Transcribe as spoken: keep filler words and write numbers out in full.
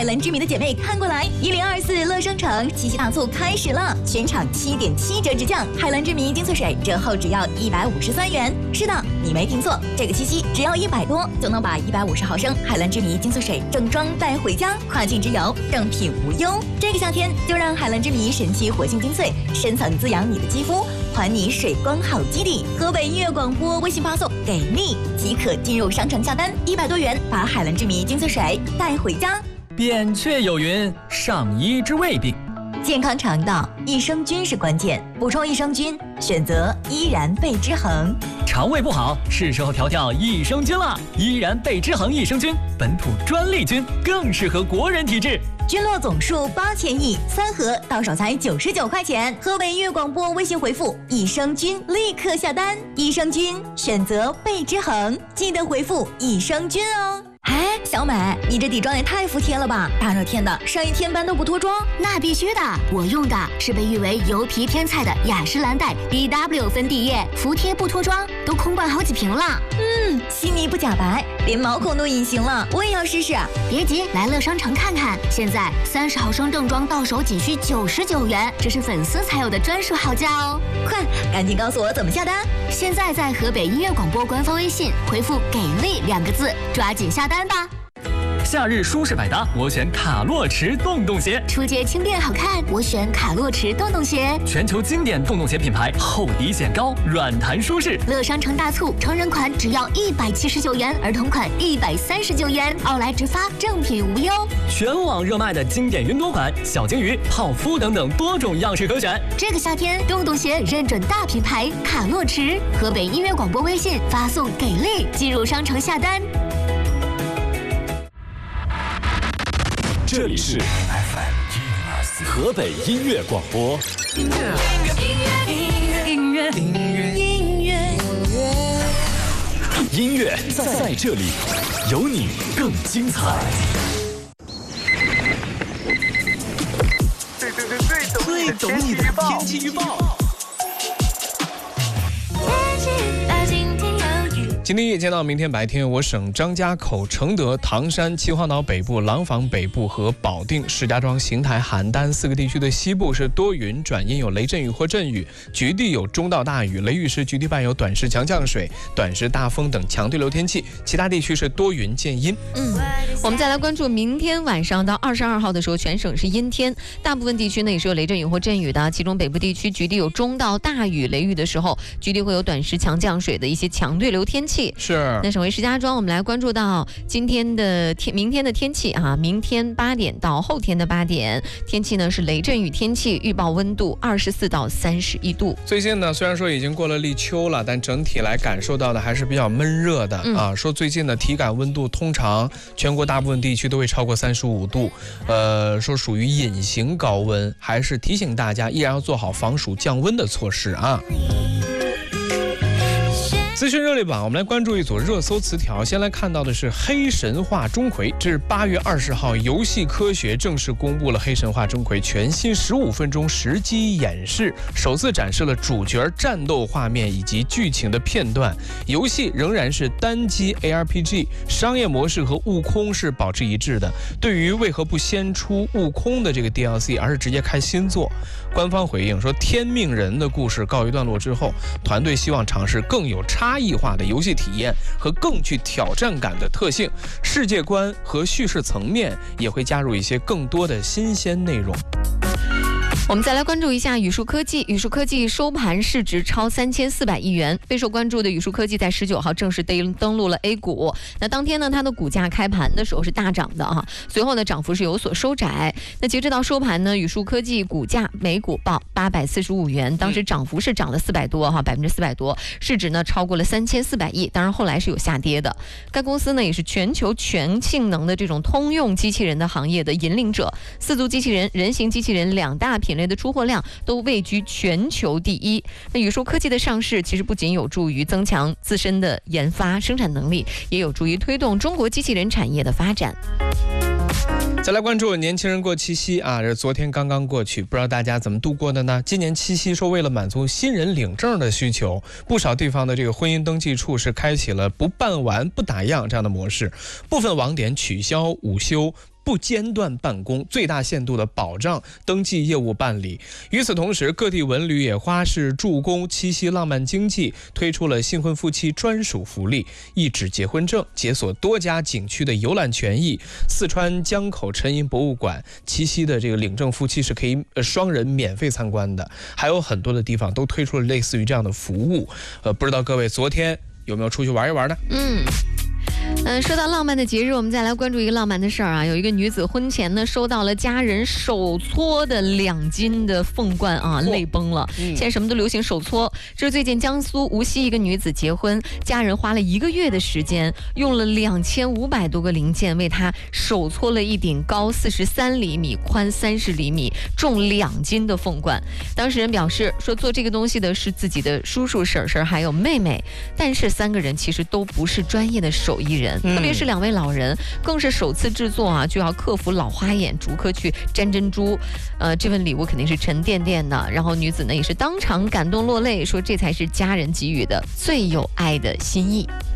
蓝之谜的姐妹看过来，一零二四乐商城七夕大促开始了，全场七点七折直降，海蓝之谜精粹水折后只要一百五十三元。是的，你没听错，这个七夕只要一百多就能把一百五十毫升海蓝之谜精粹水正装带回家，跨境之游正品无忧。这个夏天就让海蓝之谜神奇活性精粹深层滋养你的肌肤，还你水光好基底。河北音乐广播微信发送给力即可进入商城下单，一百多元把海蓝之谜精粹水带回家。 扁鹊有云：上医治未病。 健康肠道，益生菌是关键，补充益生菌，选择依然贝之恒。 肠胃不好，是时候调调益生菌了。依然贝之恒益生菌，本土专利菌，更适合国人体质。 菌落总数八千亿，三盒到手才九十九块钱。河北音乐广播微信回复益生菌，立刻下单。益生菌选择贝之恒，记得回复益生菌哦。哎，小美，你这底妆也太服帖了吧！大热天的，上一天班都不脱妆？ 那必须的，我用的是被誉为油皮天菜的雅诗兰黛 B W 粉底液，服帖不脱妆，都空灌好几瓶了。 嗯，细腻不假白，连毛孔都隐形了，我也要试试。 别急，来乐商城看看，现在三十毫升正装到手仅需九十九元，这是粉丝才有的专属好价哦！ 快，赶紧告诉我怎么下单！ 现在在河北音乐广播官方微信回复“给力”两个字，抓紧下单吧。 夏日舒适百搭，我选卡洛驰洞洞鞋。 出街轻便好看，我选卡洛驰洞洞鞋。 全球经典洞洞鞋品牌，厚底显高，软弹舒适。 乐商城大促，成人款只要一百七十九元，儿童款一百三十九元，奥莱直发，正品无忧。 全网热卖的经典云朵款、小鲸鱼、泡芙等等多种样式可选。 这个夏天，洞洞鞋认准大品牌卡洛驰。河北音乐广播微信发送给力，进入商城下单。 这里是 F M 河北音乐广播。音乐，音乐，音乐，音乐，音乐，音乐在在这里，有你更精彩。 最最最最懂你的天气预报。 今天夜间到明天白天，我省张家口、承德、唐山、秦皇岛北部、廊坊北部和保定、石家庄、邢台、邯郸四个地区的西部是多云转阴，有雷阵雨或阵雨，局地有中到大雨，雷雨时局地伴有短时强降水、短时大风等强对流天气，其他地区是多云见阴。 嗯，我们再来关注明天晚上到二十二号的时候，全省是阴天，大部分地区呢也是有雷阵雨或阵雨的，其中北部地区局地有中到大雨，雷雨的时候局地会有短时强降水的一些强对流天气。 是。 那省会石家庄，我们来关注到今天的天，明天的天气啊，明天八点到后天的八点，天气呢是雷阵雨天气，预报温度二十四到三十一度。 最近呢，虽然说已经过了立秋了，但整体来感受到的还是比较闷热的、嗯、啊。说最近的体感温度通常全国大部分地区都会超过三十五度，呃，说属于隐形高温，还是提醒大家依然要做好防暑降温的措施啊。资讯热力榜，我们来关注一组热搜词条。先来看到的是黑神话钟馗，这是八月二十号，游戏科学正式公布了黑神话钟馗全新十五分钟实机演示，首次展示了主角战斗画面以及剧情的片段。游戏仍然是单机 A R P G， 商业模式和悟空是保持一致的。对于为何不先出悟空的这个 D L C， 而是直接开新作，官方回应说，天命人的故事告一段落之后，团队希望尝试更有差差异化的游戏体验和更具挑战感的特性，世界观和叙事层面也会加入一些更多的新鲜内容。 我们再来关注一下宇树科技，宇树科技收盘市值超三千四百亿元，备受关注的宇树科技在十九号正式登登陆了 A 股。那当天呢，它的股价开盘的时候是大涨的啊，随后呢涨幅是有所收窄。那截止到收盘呢，宇树科技股价每股报八百四十五元，当时涨幅是涨了四百多哈，百分之四百多，市值呢超过了三千四百亿，当然后来是有下跌的。该公司呢也是全球全性能的这种通用机器人的行业的引领者，四足机器人、人形机器人两大品类的出货量都位居全球第一。那宇树科技的上市其实不仅有助于增强自身的研发生产能力，也有助于推动中国机器人产业的发展。 再来关注年轻人过七夕啊，这昨天刚刚过去，不知道大家怎么度过的呢？今年七夕说为了满足新人领证的需求，不少地方的这个婚姻登记处是开启了不办完不打烊这样的模式，部分网点取消午休， 不间断办公，最大限度的保障登记业务办理。与此同时，各地文旅也花式助攻七夕浪漫经济，推出了新婚夫妻专属福利，一纸结婚证，解锁多家景区的游览权益。四川江口沉银博物馆七夕的这个领证夫妻是可以呃双人免费参观的，还有很多的地方都推出了类似于这样的服务。呃，不知道各位昨天有没有出去玩一玩呢？ 嗯。嗯，说到浪漫的节日，我们再来关注一个浪漫的事儿啊。有一个女子婚前呢收到了家人手搓的两斤的凤冠啊，泪崩了。嗯、现在什么都流行手搓。这是最近江苏无锡一个女子结婚，家人花了一个月的时间，用了两千五百多个零件为她手搓了一顶高四十三厘米、宽三十厘米、重两斤的凤冠。当事人表示说，做这个东西的是自己的叔叔、婶婶还有妹妹，但是三个人其实都不是专业的手艺人。特别是两位老人，更是首次制作啊，就要克服老花眼，逐颗去粘珍珠。呃，这份礼物肯定是沉甸甸的。然后女子呢也是当场感动落泪，说这才是家人给予的最有爱的心意。